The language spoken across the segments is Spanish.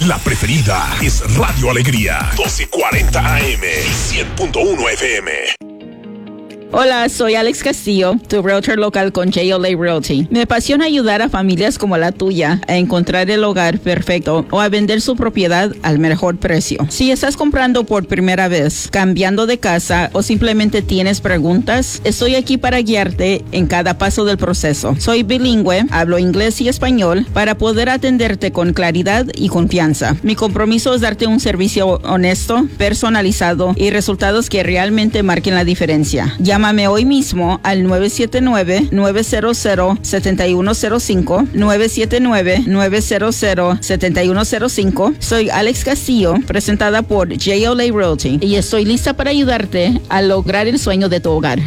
La preferida es Radio Alegría, 1240 AM y 100.1 FM. Hola, soy Alex Castillo, tu realtor local con JLA Realty. Me apasiona ayudar a familias como la tuya a encontrar el hogar perfecto o a vender su propiedad al mejor precio. Si estás comprando por primera vez, cambiando de casa o simplemente tienes preguntas, estoy aquí para guiarte en cada paso del proceso. Soy bilingüe, hablo inglés y español para poder atenderte con claridad y confianza. Mi compromiso es darte un servicio honesto, personalizado y resultados que realmente marquen la diferencia. Llámame hoy mismo al 979-900-7105, 979-900-7105. Soy Alex Castillo, presentada por JLA Realty, y estoy lista para ayudarte a lograr el sueño de tu hogar.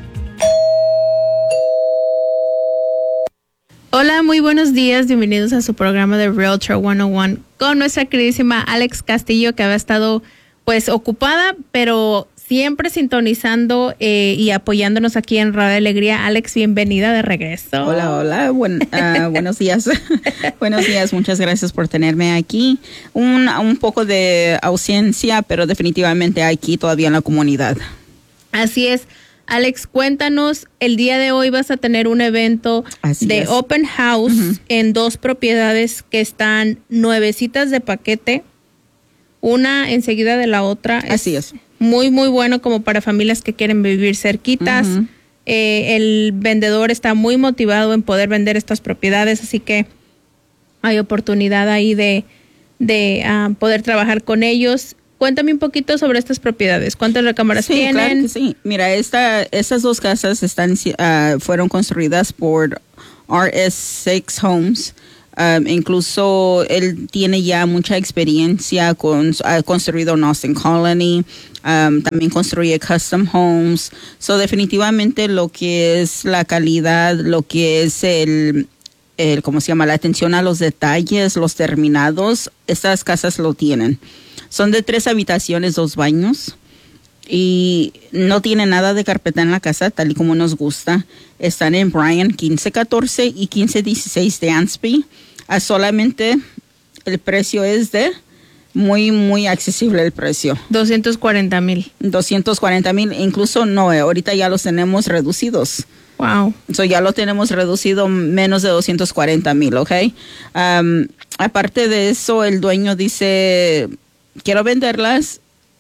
Hola, muy buenos días, bienvenidos a su programa de Realtor 101 con nuestra queridísima Alex Castillo, que había estado pues ocupada, pero siempre sintonizando y apoyándonos aquí en Radio Alegría. Alex, bienvenida de regreso. Hola, buenos días. Buenos días, muchas gracias por tenerme aquí. Un poco de ausencia, pero definitivamente aquí todavía en la comunidad. Así es. Alex, cuéntanos, el día de hoy vas a tener un evento de Open House en 2 propiedades que están nuevecitas de paquete, una enseguida de la otra. Así es. Muy, muy bueno como para familias que quieren vivir cerquitas. El vendedor está muy motivado en poder vender estas propiedades, así que hay oportunidad ahí de poder trabajar con ellos. Cuéntame un poquito sobre estas propiedades. ¿Cuántas recámaras tienen? Claro que sí. Mira, estas 2 casas fueron construidas por RS6 Homes. Incluso él tiene ya mucha experiencia ha construido en Austin Colony, también construye custom homes. So definitivamente lo que es la calidad, lo que es ¿cómo se llama? La atención a los detalles, los terminados, estas casas lo tienen. Son de 3 habitaciones, 2 baños. Y no tiene nada de carpeta en la casa, tal y como nos gusta. Están en Bryan 1514 y 1516 de Ansby. Solamente el precio es de muy, muy accesible el precio. 240,000. 240,000, incluso no, ahorita ya los tenemos reducidos. Wow. So ya lo tenemos reducido menos de 240,000, ¿ok? Aparte de eso, el dueño dice, quiero venderlas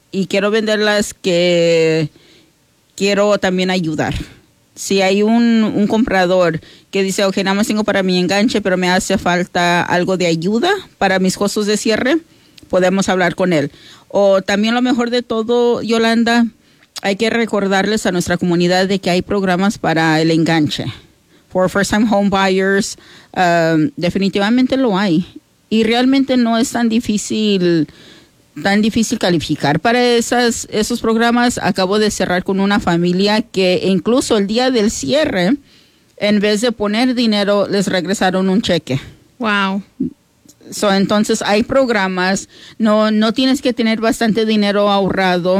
que quiero también ayudar. Si hay un comprador que dice, ok, nada más tengo para mi enganche, pero me hace falta algo de ayuda para mis costos de cierre, podemos hablar con él. O también lo mejor de todo, Yolanda, hay que recordarles a nuestra comunidad de que hay programas para el enganche. For first time home buyers, definitivamente lo hay. Y realmente no es tan difícil calificar para esos programas. Acabo de cerrar con una familia que incluso el día del cierre, en vez de poner dinero, les regresaron un cheque. Wow. Entonces hay programas, no tienes que tener bastante dinero ahorrado.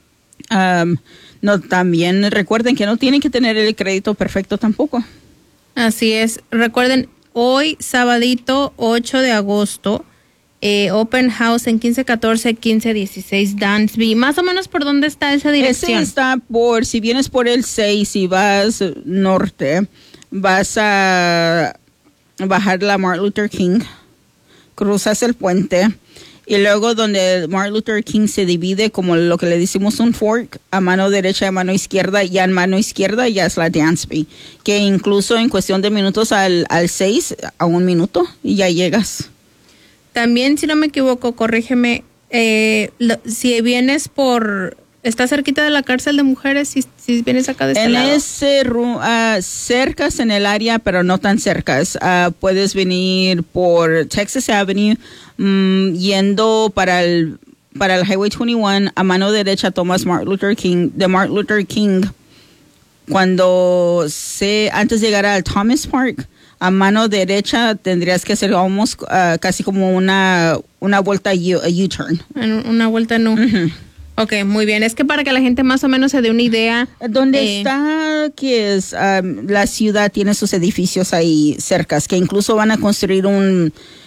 También recuerden que no tienen que tener el crédito perfecto tampoco. Así es. Recuerden, hoy, sabadito 8 de agosto, Open House en 1514, 1516 Dansby. Más o menos, ¿por dónde está esa dirección? Ese está si vienes por el 6 y vas norte, vas a bajar la Martin Luther King, cruzas el puente y luego donde Martin Luther King se divide como lo que le decimos un fork, a mano derecha y a mano izquierda, ya en mano izquierda ya es la Dansby, que incluso en cuestión de minutos al 6, a 1 minuto y ya llegas. También, si no me equivoco, corrígeme, si vienes ¿está cerquita de la cárcel de mujeres? Si vienes acá de este lado. Cercas en el área, pero no tan cercas. Puedes venir por Texas Avenue, yendo para el Highway 21, a mano derecha tomas Martin Luther King. De Martin Luther King, antes de llegar al Thomas Park, a mano derecha tendrías que hacer casi como una vuelta U-turn. Una vuelta Ok, muy bien. Es que para que la gente más o menos se dé una idea. Donde está, que es la ciudad, tiene sus edificios ahí cercas, que incluso van a construir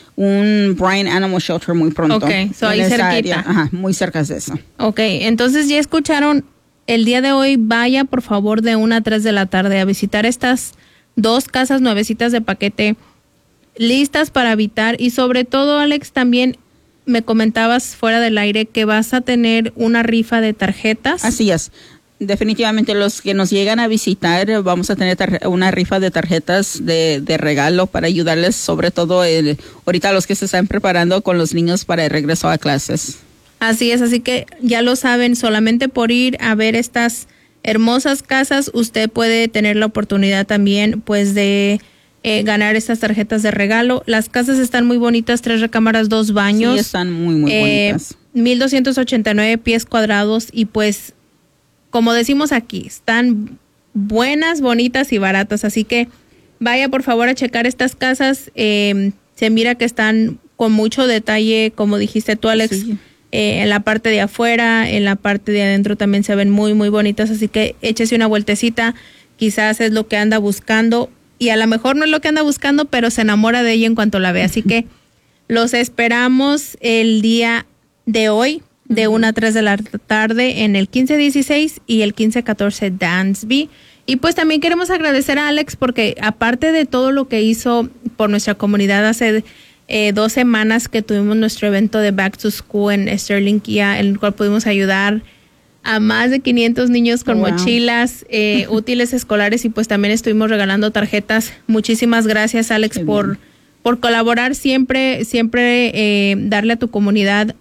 un Bryan Animal Shelter muy pronto. Ok, so ahí cerquita. Ajá, muy cerca de eso. Ok, entonces ya escucharon, el día de hoy vaya por favor de 1 a 3 de la tarde a visitar estas 2 casas nuevecitas de paquete listas para habitar. Y sobre todo, Alex, también me comentabas fuera del aire que vas a tener una rifa de tarjetas. Así es. Definitivamente los que nos llegan a visitar vamos a tener una rifa de tarjetas de regalo para ayudarles, sobre todo ahorita los que se están preparando con los niños para el regreso a clases. Así es, así que ya lo saben, solamente por ir a ver estas hermosas casas usted puede tener la oportunidad también pues de ganar estas tarjetas de regalo. Las casas están muy bonitas, 3 recámaras, 2 baños. Sí, están muy bonitas. 1,289 pies cuadrados y pues como decimos aquí, están buenas, bonitas y baratas. Así que vaya por favor a checar estas casas. Se mira que están con mucho detalle, como dijiste tú, Alex. Sí. En la parte de afuera, en la parte de adentro también se ven muy, muy bonitas. Así que échese una vueltecita. Quizás es lo que anda buscando. Y a lo mejor no es lo que anda buscando, pero se enamora de ella en cuanto la ve. Así que los esperamos el día de hoy, de 1 a 3 de la tarde en el 1516 y el 1514 Dansby. Y pues también queremos agradecer a Alex porque aparte de todo lo que hizo por nuestra comunidad hace 2 semanas que tuvimos nuestro evento de Back to School en Sterling Kia, en el cual pudimos ayudar a más de 500 niños con mochilas, útiles escolares y pues también estuvimos regalando tarjetas. Muchísimas gracias, Alex, por colaborar siempre darle a tu comunidad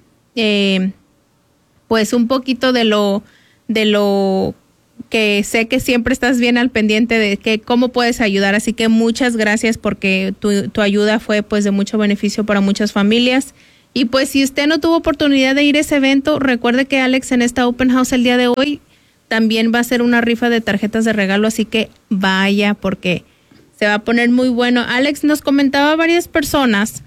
pues un poquito de lo que sé que siempre estás bien al pendiente de que cómo puedes ayudar. Así que muchas gracias porque tu ayuda fue pues de mucho beneficio para muchas familias. Y pues si usted no tuvo oportunidad de ir a ese evento, recuerde que Alex en esta Open House el día de hoy también va a hacer una rifa de tarjetas de regalo, así que vaya porque se va a poner muy bueno. Alex, nos comentaba varias personas,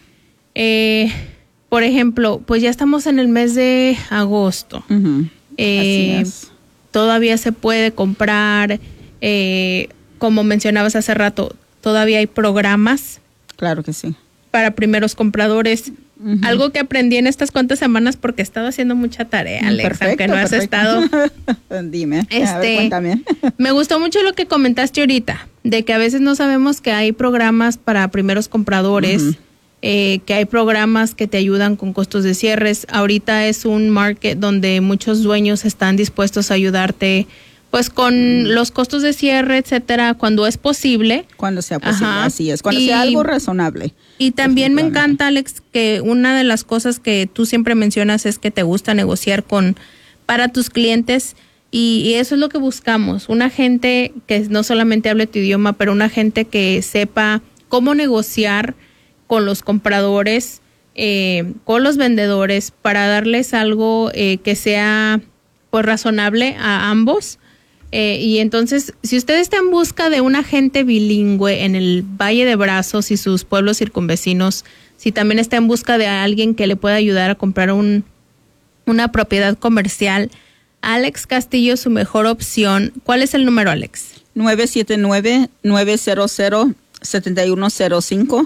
por ejemplo, pues ya estamos en el mes de agosto. Así es. Todavía se puede comprar, como mencionabas hace rato, todavía hay programas. Claro que sí. Para primeros compradores. Algo que aprendí en estas cuantas semanas porque he estado haciendo mucha tarea, Alex, Perfecto, aunque no has estado. Dime, a ver, cuéntame. Me gustó mucho lo que comentaste ahorita, de que a veces no sabemos que hay programas para primeros compradores, que hay programas que te ayudan con costos de cierres. Ahorita es un market donde muchos dueños están dispuestos a ayudarte pues con los costos de cierre, etcétera, cuando es posible. Cuando sea posible, así es. Cuando sea algo razonable. Y también me encanta, Alex, que una de las cosas que tú siempre mencionas es que te gusta negociar para tus clientes. Y eso es lo que buscamos. Una gente que no solamente hable tu idioma, pero una gente que sepa cómo negociar con los compradores, con los vendedores, para darles algo que sea pues razonable a ambos. Y entonces, si usted está en busca de un agente bilingüe en el Valle de Brazos y sus pueblos circunvecinos, si también está en busca de alguien que le pueda ayudar a comprar una propiedad comercial, Alex Castillo es su mejor opción. ¿Cuál es el número, Alex? 979-900-7105.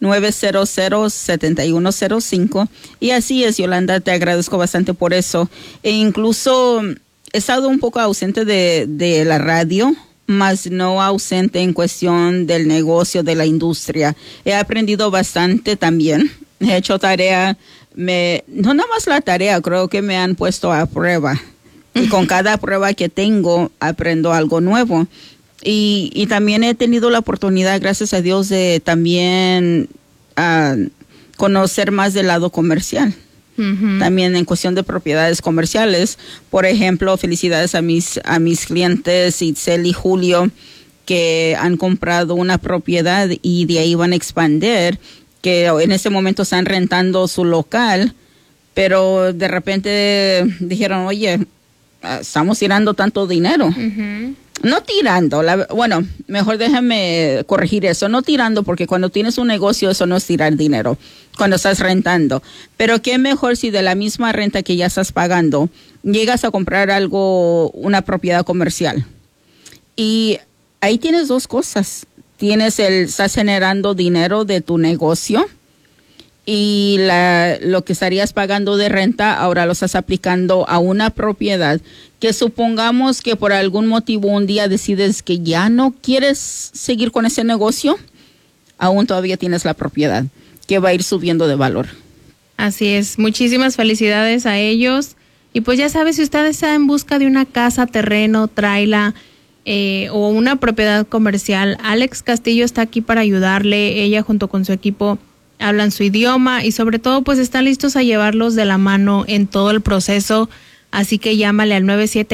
900-7105. Y así es, Yolanda, te agradezco bastante por eso. E incluso he estado un poco ausente de la radio, más no ausente en cuestión del negocio, de la industria. He aprendido bastante también. He hecho tarea, no nada más la tarea, creo que me han puesto a prueba. Y con cada prueba que tengo, aprendo algo nuevo. Y también he tenido la oportunidad, gracias a Dios, de también conocer más del lado comercial. También en cuestión de propiedades comerciales. Por ejemplo, felicidades a mis clientes Itzel y Julio, que han comprado una propiedad y de ahí van a expandir, que en este momento están rentando su local, pero de repente dijeron, oye, estamos tirando tanto dinero. No tirando, bueno, mejor déjame corregir eso, no tirando, porque cuando tienes un negocio eso no es tirar dinero, cuando estás rentando. Pero qué mejor si de la misma renta que ya estás pagando, llegas a comprar una propiedad comercial. Y ahí tienes 2 cosas. Estás generando dinero de tu negocio y lo que estarías pagando de renta ahora lo estás aplicando a una propiedad. Que supongamos que por algún motivo un día decides que ya no quieres seguir con ese negocio, aún todavía tienes la propiedad que va a ir subiendo de valor. Así es, muchísimas felicidades a ellos. Y pues ya sabes, si usted está en busca de una casa, terreno, trailer o una propiedad comercial, Alex Castillo está aquí para ayudarle. Ella junto con su equipo hablan su idioma y sobre todo pues están listos a llevarlos de la mano en todo el proceso. Así que llámale al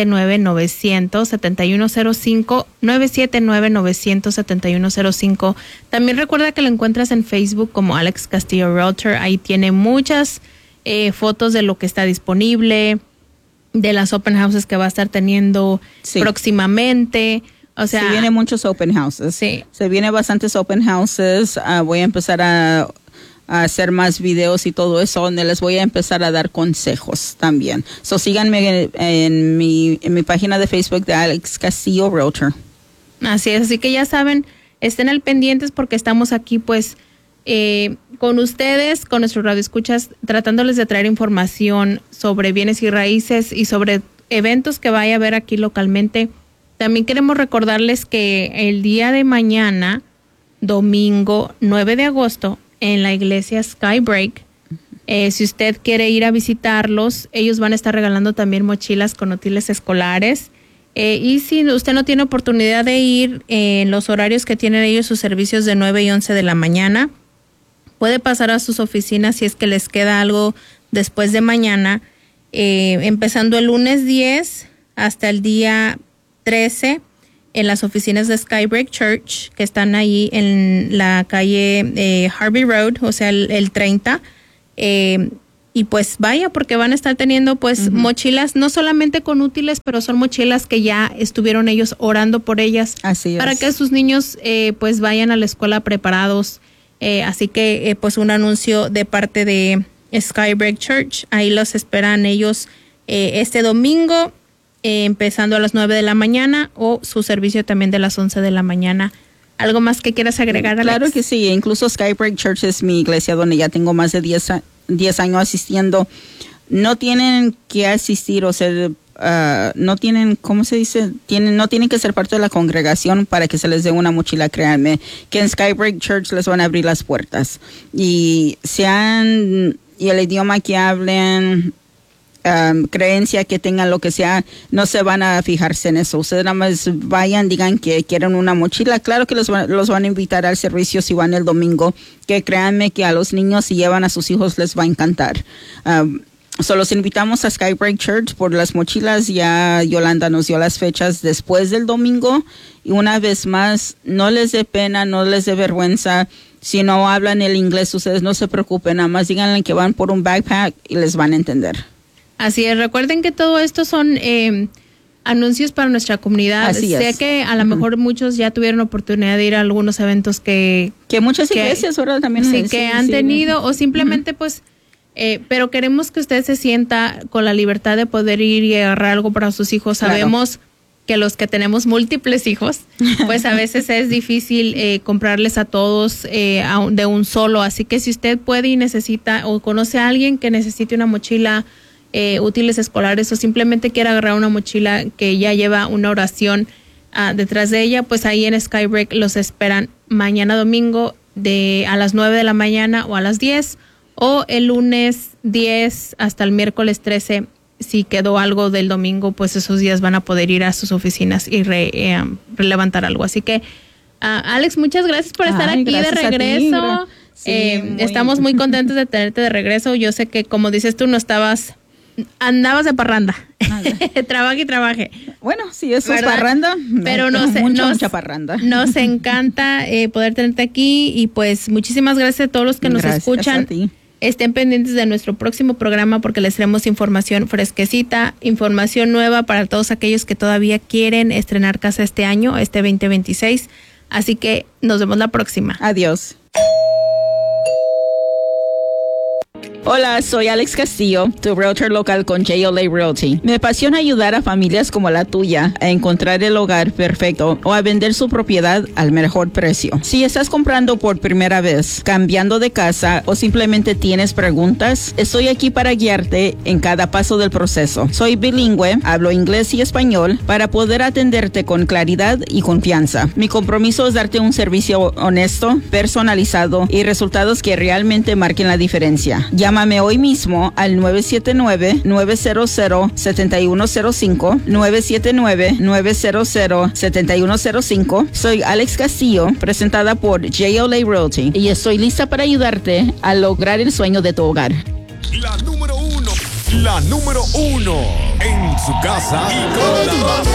979-900-7105, 979-900-7105. También recuerda que lo encuentras en Facebook como Alex Castillo Realtor. Ahí tiene muchas fotos de lo que está disponible, de las open houses que va a estar teniendo próximamente. O sea, se vienen muchos open houses. Sí. Se vienen bastantes open houses. Voy a empezar a hacer más videos y todo eso, donde les voy a empezar a dar consejos también. So síganme en mi página de Facebook de Alex Castillo Realtor. Así es, así que ya saben, estén al pendientes porque estamos aquí pues con ustedes, con nuestros radioescuchas, tratándoles de traer información sobre bienes y raíces y sobre eventos que vaya a haber aquí localmente. También queremos recordarles que el día de mañana, domingo 9 de agosto, en la iglesia Skybreak, si usted quiere ir a visitarlos, ellos van a estar regalando también mochilas con útiles escolares. Y si usted no tiene oportunidad de ir en los horarios que tienen ellos, sus servicios de 9 y 11 de la mañana, puede pasar a sus oficinas si es que les queda algo después de mañana, empezando el lunes 10 hasta el día 13 en las oficinas de Skybreak Church, que están ahí en la calle Harvey Road, o sea, el 30. Y pues vaya, porque van a estar teniendo pues mochilas, no solamente con útiles, pero son mochilas que ya estuvieron ellos orando por ellas. Así es. Para que sus niños pues vayan a la escuela preparados. Así que pues un anuncio de parte de Skybreak Church. Ahí los esperan ellos este domingo, empezando a las 9 de la mañana, o su servicio también de las 11 de la mañana. ¿Algo más que quieras agregar, Alex? Claro que sí, incluso Skybreak Church es mi iglesia donde ya tengo más de 10 años asistiendo. No tienen que asistir, o sea, no tienen, ¿cómo se dice? No tienen que ser parte de la congregación para que se les dé una mochila, créanme, que en Skybreak Church les van a abrir las puertas. Y el idioma que hablen, creencia que tengan, lo que sea, no se van a fijarse en eso. Ustedes nada más vayan, digan que quieren una mochila. Claro que los van a invitar al servicio si van el domingo, que créanme que a los niños, si llevan a sus hijos, les va a encantar. Los invitamos a Skybreak Church por las mochilas. Ya Yolanda nos dio las fechas después del domingo. Y una vez más, no les dé pena, no les dé vergüenza. Si no hablan el inglés, ustedes no se preocupen. Nada más díganle que van por un backpack y les van a entender. Así es, recuerden que todo esto son anuncios para nuestra comunidad. Así sé es. que a lo mejor muchos ya tuvieron oportunidad de ir a algunos eventos que muchas iglesias ahora también han tenido, o simplemente pues, pero queremos que usted se sienta con la libertad de poder ir y agarrar algo para sus hijos. Claro. Sabemos que los que tenemos múltiples hijos, pues a veces es difícil comprarles a todos de un solo. Así que si usted puede y necesita, o conoce a alguien que necesite una mochila, útiles escolares, o simplemente quiere agarrar una mochila que ya lleva una oración detrás de ella, pues ahí en Skybreak los esperan mañana domingo a las 9 de la mañana o a las 10, o el lunes 10 hasta el miércoles 13. Si quedó algo del domingo, pues esos días van a poder ir a sus oficinas y relevantar algo. Así que Alex, muchas gracias por estar aquí de regreso. Estamos muy contentos de tenerte de regreso. Yo sé que, como dices tú, andabas de parranda. Trabaje y trabaje. Bueno, sí, eso es parranda. Pero mucha parranda. Nos encanta poder tenerte aquí, y pues muchísimas gracias a todos los que nos escuchan. A ti. Estén pendientes de nuestro próximo programa porque les traemos información fresquecita, información nueva para todos aquellos que todavía quieren estrenar casa este año, este 2026. Así que nos vemos la próxima. Adiós. Hola, soy Alex Castillo, tu realtor local con JLA Realty. Me apasiona ayudar a familias como la tuya a encontrar el hogar perfecto o a vender su propiedad al mejor precio. Si estás comprando por primera vez, cambiando de casa o simplemente tienes preguntas, estoy aquí para guiarte en cada paso del proceso. Soy bilingüe, hablo inglés y español para poder atenderte con claridad y confianza. Mi compromiso es darte un servicio honesto, personalizado y resultados que realmente marquen la diferencia. Llámame hoy mismo al 979-900-7105, 979-900-7105. Soy Alex Castillo, presentada por JLA Realty, y estoy lista para ayudarte a lograr el sueño de tu hogar. La número uno en su casa y con la más